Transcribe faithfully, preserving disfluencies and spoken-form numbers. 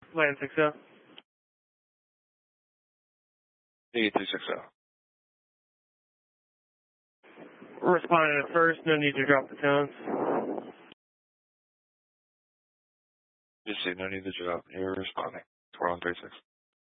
Land six zero. eight three six zero. Responding at first, no need to drop the tones. Just say no need to drop. You're responding. four one three six.